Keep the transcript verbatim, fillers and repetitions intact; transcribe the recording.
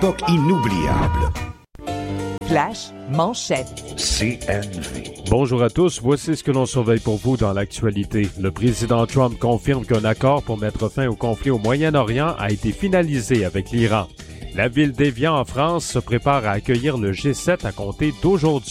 époque inoubliable. Flash manchette. C N V. Bonjour à tous, voici ce que l'on surveille pour vous dans l'actualité. Le président Trump confirme qu'un accord pour mettre fin au conflit au Moyen-Orient a été finalisé avec l'Iran. La ville d'Évian en France se prépare à accueillir le G sept à compter d'aujourd'hui.